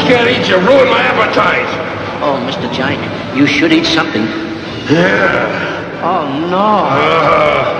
can't eat, you ruin my appetite. Oh, Mr. Giant, you should eat something. Yeah. Oh, no.